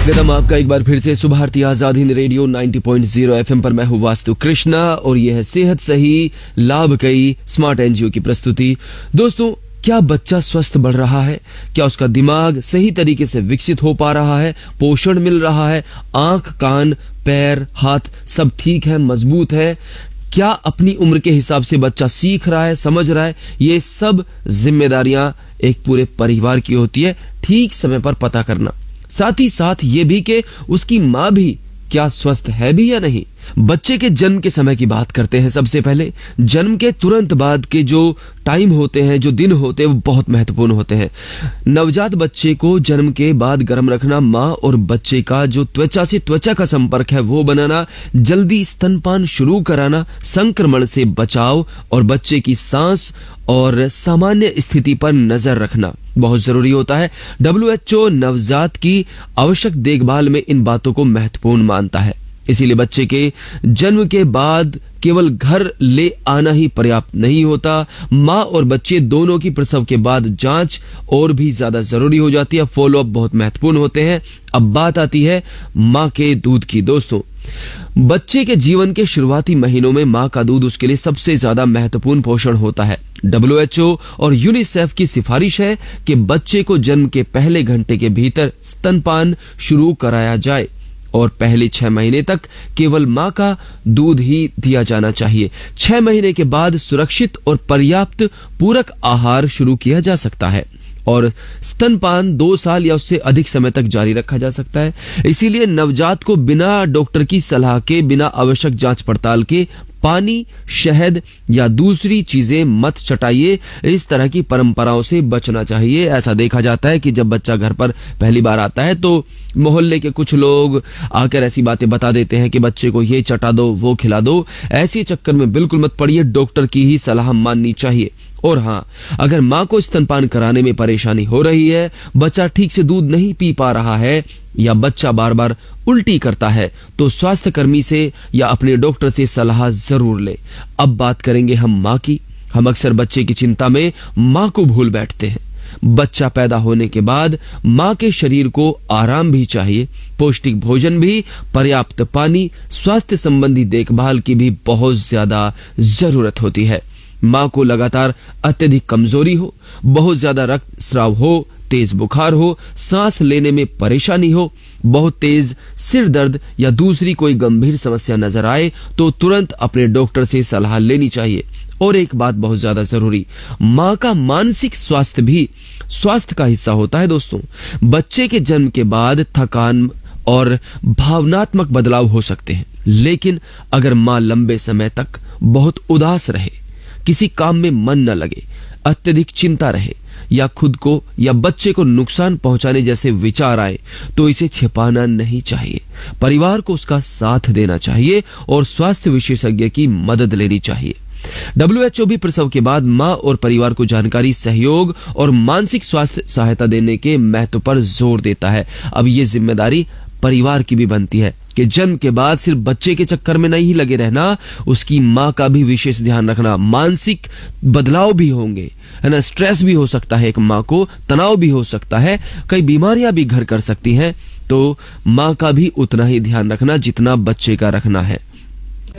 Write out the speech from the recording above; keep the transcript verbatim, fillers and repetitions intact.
स्वागतम आपका एक बार फिर से सुबह भारती आजाद हिंद रेडियो नब्बे पॉइंट ज़ीरो एफएम पर। मैं हूं वास्तु कृष्णा और यह है सेहत सही लाभ कई स्मार्ट एनजीओ की प्रस्तुति। दोस्तों, क्या बच्चा स्वस्थ बढ़ रहा है? क्या उसका दिमाग सही तरीके से विकसित हो पा रहा है? पोषण मिल रहा है? आंख, कान, पैर, हाथ सब ठीक है, मजबूत है? क्या अपनी उम्र के हिसाब से बच्चा सीख रहा है, समझ रहा है? ये सब जिम्मेदारियां एक पूरे परिवार की होती है, ठीक समय पर पता करना। साथ ही साथ ये भी कि उसकी मां भी क्या स्वस्थ है भी या नहीं। बच्चे के जन्म के समय की बात करते हैं। सबसे पहले जन्म के तुरंत बाद के जो टाइम होते हैं, जो दिन होते हैं, वो बहुत महत्वपूर्ण होते हैं। नवजात बच्चे को जन्म के बाद गर्म रखना, मां और बच्चे का जो त्वचा से त्वचा का संपर्क है वो बनाना, जल्दी स्तनपान शुरू कराना, संक्रमण से बचाव और बच्चे की सांस और सामान्य स्थिति पर नजर रखना बहुत जरूरी होता है। डब्ल्यू एच ओ नवजात की आवश्यक देखभाल में इन बातों को महत्वपूर्ण मानता है। इसीलिए बच्चे के जन्म के बाद केवल घर ले आना ही पर्याप्त नहीं होता। मां और बच्चे दोनों की प्रसव के बाद जांच और भी ज्यादा जरूरी हो जाती है। फॉलोअप बहुत महत्वपूर्ण होते हैं। अब बात आती है मां के दूध की। दोस्तों, बच्चे के जीवन के शुरुआती महीनों में मां का दूध उसके लिए सबसे ज्यादा महत्वपूर्ण पोषण होता है। डब्ल्यू एच ओ और यूनिसेफ की सिफारिश है कि बच्चे को जन्म के पहले घंटे के भीतर स्तनपान शुरू कराया जाए और पहले छह महीने तक केवल मां का दूध ही दिया जाना चाहिए। छह महीने के बाद सुरक्षित और पर्याप्त पूरक आहार शुरू किया जा सकता है और स्तनपान दो साल या उससे अधिक समय तक जारी रखा जा सकता है। इसीलिए नवजात को बिना डॉक्टर की सलाह के, बिना आवश्यक जांच पड़ताल के पानी, शहद या दूसरी चीजें मत चटाइए। इस तरह की परंपराओं से बचना चाहिए। ऐसा देखा जाता है कि जब बच्चा घर पर पहली बार आता है तो मोहल्ले के कुछ लोग आकर ऐसी बातें बता देते हैं कि बच्चे को ये चटा दो, वो खिला दो। ऐसे चक्कर में बिल्कुल मत पड़िए, डॉक्टर की ही सलाह माननी चाहिए। और हाँ, अगर मां को स्तनपान कराने में परेशानी हो रही है, बच्चा ठीक से दूध नहीं पी पा रहा है या बच्चा बार बार उल्टी करता है, तो स्वास्थ्य कर्मी से या अपने डॉक्टर से सलाह जरूर ले। अब बात करेंगे हम मां की। हम अक्सर बच्चे की चिंता में मां को भूल बैठते हैं। बच्चा पैदा होने के बाद मां के शरीर को आराम भी चाहिए, पौष्टिक भोजन भी, पर्याप्त पानी, स्वास्थ्य संबंधी देखभाल की भी बहुत ज्यादा जरूरत होती है। मां को लगातार अत्यधिक कमजोरी हो, बहुत ज्यादा रक्त स्राव हो, तेज बुखार हो, सांस लेने में परेशानी हो, बहुत तेज सिर दर्द या दूसरी कोई गंभीर समस्या नजर आए तो तुरंत अपने डॉक्टर से सलाह लेनी चाहिए। और एक बात बहुत ज्यादा जरूरी, मां का मानसिक स्वास्थ्य भी स्वास्थ्य का हिस्सा होता है। दोस्तों, बच्चे के जन्म के बाद थकान और भावनात्मक बदलाव हो सकते हैं, लेकिन अगर मां लंबे समय तक बहुत उदास रहे, किसी काम में मन न लगे, अत्यधिक चिंता रहे या खुद को या बच्चे को नुकसान पहुंचाने जैसे विचार आए तो इसे छिपाना नहीं चाहिए। परिवार को उसका साथ देना चाहिए और स्वास्थ्य विशेषज्ञ की मदद लेनी चाहिए। डब्ल्यू एच ओ भी प्रसव के बाद मां और परिवार को जानकारी, सहयोग और मानसिक स्वास्थ्य सहायता देने के महत्व पर जोर देता है। अब ये जिम्मेदारी परिवार की भी बनती है कि जन्म के बाद सिर्फ बच्चे के चक्कर में नहीं लगे रहना, उसकी मां का भी विशेष ध्यान रखना। मानसिक बदलाव भी होंगे, है ना, स्ट्रेस भी हो सकता है, एक मां को तनाव भी हो सकता है, कई बीमारियां भी घर कर सकती हैं, तो मां का भी उतना ही ध्यान रखना जितना बच्चे का रखना है।